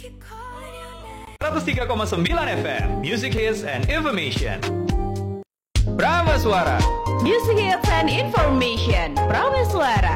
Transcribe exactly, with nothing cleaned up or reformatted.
seratus tiga koma sembilan F M Music Hits and Information. Prameswara Music Hits and Information Prameswara